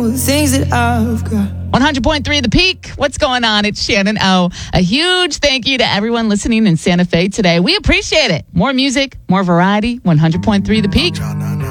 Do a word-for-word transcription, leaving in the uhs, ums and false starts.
know the things that I've got. one hundred point three The Peak. What's going on? It's Shannon O. A huge thank you to everyone listening in Santa Fe today. We appreciate it. More music, more variety. one hundred point three The Peak.